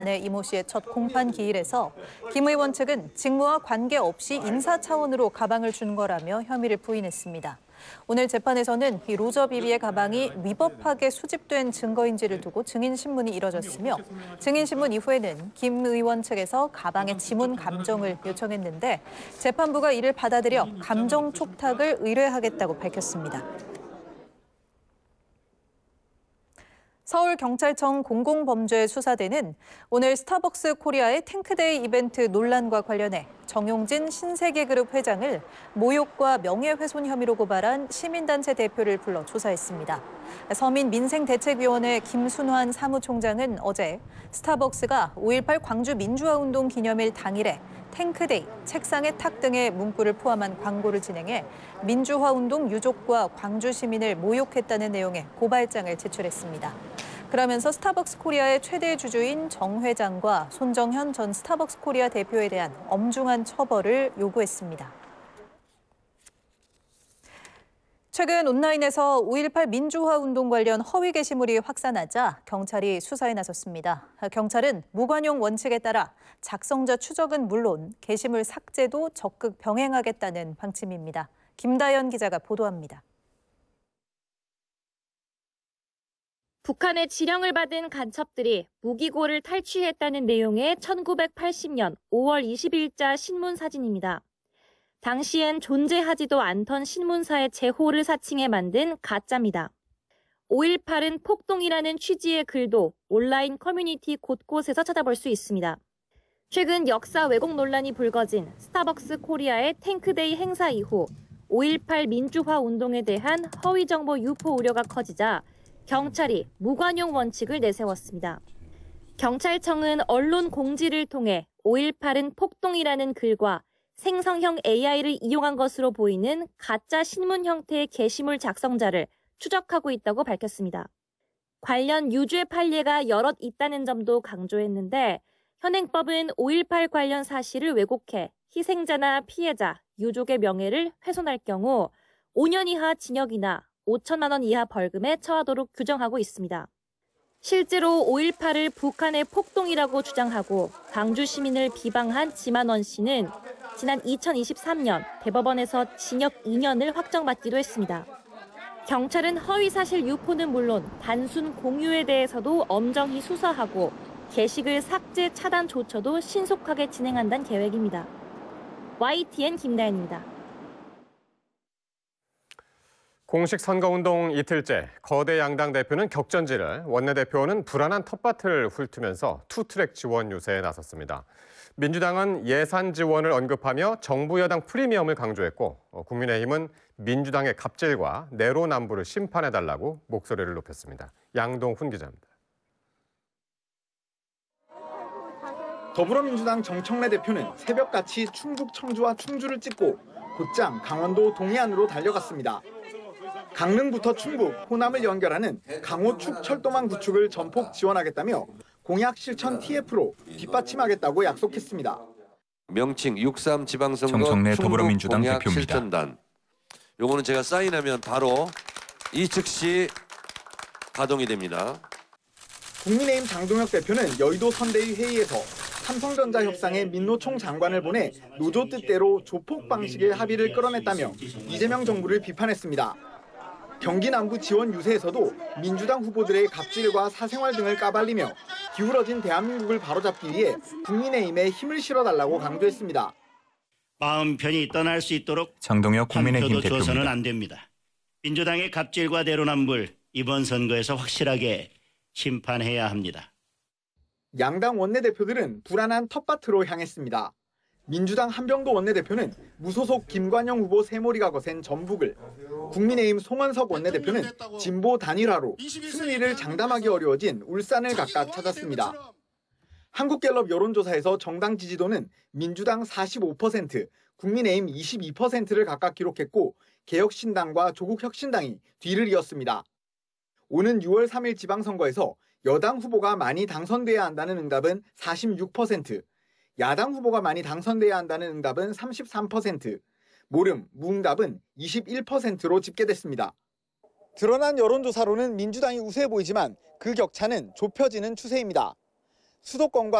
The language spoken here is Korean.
이모 씨의 첫 공판 기일에서 김 의원 측은 직무와 관계없이 인사 차원으로 가방을 준 거라며 혐의를 부인했습니다. 오늘 재판에서는 이 로저 비비의 가방이 위법하게 수집된 증거인지를 두고 증인신문이 이뤄졌으며 증인신문 이후에는 김 의원 측에서 가방의 지문 감정을 요청했는데 재판부가 이를 받아들여 감정 촉탁을 의뢰하겠다고 밝혔습니다. 서울경찰청 공공범죄수사대는 오늘 스타벅스 코리아의 탱크데이 이벤트 논란과 관련해 정용진 신세계그룹 회장을 모욕과 명예훼손 혐의로 고발한 시민단체 대표를 불러 조사했습니다. 서민민생대책위원회 김순환 사무총장은 어제 스타벅스가 5.18 광주민주화운동 기념일 당일에 탱크데이, 책상의 탁 등의 문구를 포함한 광고를 진행해 민주화운동 유족과 광주 시민을 모욕했다는 내용의 고발장을 제출했습니다. 그러면서 스타벅스 코리아의 최대 주주인 정 회장과 손정현 전 스타벅스 코리아 대표에 대한 엄중한 처벌을 요구했습니다. 최근 온라인에서 5.18 민주화운동 관련 허위 게시물이 확산하자 경찰이 수사에 나섰습니다. 경찰은 무관용 원칙에 따라 작성자 추적은 물론 게시물 삭제도 적극 병행하겠다는 방침입니다. 김다연 기자가 보도합니다. 북한의 지령을 받은 간첩들이 무기고를 탈취했다는 내용의 1980년 5월 20일자 신문 사진입니다. 당시엔 존재하지도 않던 신문사의 제호를 사칭해 만든 가짜입니다. 5.18은 폭동이라는 취지의 글도 온라인 커뮤니티 곳곳에서 찾아볼 수 있습니다. 최근 역사 왜곡 논란이 불거진 스타벅스 코리아의 탱크데이 행사 이후 5.18 민주화 운동에 대한 허위 정보 유포 우려가 커지자 경찰이 무관용 원칙을 내세웠습니다. 경찰청은 언론 공지를 통해 5.18은 폭동이라는 글과 생성형 AI를 이용한 것으로 보이는 가짜 신문 형태의 게시물 작성자를 추적하고 있다고 밝혔습니다. 관련 유죄 판례가 여럿 있다는 점도 강조했는데 현행법은 5.18 관련 사실을 왜곡해 희생자나 피해자, 유족의 명예를 훼손할 경우 5년 이하 징역이나 5천만 원 이하 벌금에 처하도록 규정하고 있습니다. 실제로 5.18을 북한의 폭동이라고 주장하고 광주 시민을 비방한 지만원 씨는 지난 2023년 대법원에서 징역 2년을 확정받기도 했습니다. 경찰은 허위사실 유포는 물론 단순 공유에 대해서도 엄정히 수사하고 게시글 삭제 차단 조처도 신속하게 진행한다는 계획입니다. YTN 김다연입니다. 공식 선거운동 이틀째 거대 양당 대표는 격전지를, 원내대표는 불안한 텃밭을 훑으면서 투트랙 지원 유세에 나섰습니다. 민주당은 예산 지원을 언급하며 정부 여당 프리미엄을 강조했고 국민의힘은 민주당의 갑질과 내로남불을 심판해달라고 목소리를 높였습니다. 양동훈 기자입니다. 더불어민주당 정청래 대표는 새벽같이 충북 청주와 충주를 찍고 곧장 강원도 동해안으로 달려갔습니다. 강릉부터 충북, 호남을 연결하는 강호축 철도망 구축을 전폭 지원하겠다며 공약 실천 TF로 뒷받침하겠다고 약속했습니다. 명칭 6.3 지방선거 정청래 충북 더불어민주당 공약 대표입니다. 실천단. 요거는 제가 사인하면 바로 이 즉시 가동이 됩니다. 국민의힘 장동혁 대표는 여의도 선대위 회의에서 삼성전자 협상에 민노총 장관을 보내 노조 뜻대로 조폭 방식의 합의를 끌어냈다며 이재명 정부를 비판했습니다. 경기 남부 지원 유세에서도 민주당 후보들의 갑질과 사생활 등을 까발리며 기울어진 대한민국을 바로잡기 위해 국민의힘에 힘을 실어달라고 강조했습니다. 마음 편히 떠날 수 있도록 장동혁 국민의힘 대표입니다. 줘서는 대표입니다. 안 됩니다. 민주당의 갑질과 내로남불 이번 선거에서 확실하게 심판해야 합니다. 양당 원내대표들은 불안한 텃밭으로 향했습니다. 민주당 한병도 원내대표는 무소속 김관영 후보 새머리가 거센 전북을, 국민의힘 송원석 원내대표는 진보 단일화로 승리를 장담하기 어려워진 울산을 각각 찾았습니다. 한국갤럽 여론조사에서 정당 지지도는 민주당 45%, 국민의힘 22%를 각각 기록했고 개혁신당과 조국혁신당이 뒤를 이었습니다. 오는 6월 3일 지방선거에서 여당 후보가 많이 당선돼야 한다는 응답은 46%, 야당 후보가 많이 당선돼야 한다는 응답은 33%, 모름, 무응답은 21%로 집계됐습니다. 드러난 여론조사로는 민주당이 우세해 보이지만 그 격차는 좁혀지는 추세입니다. 수도권과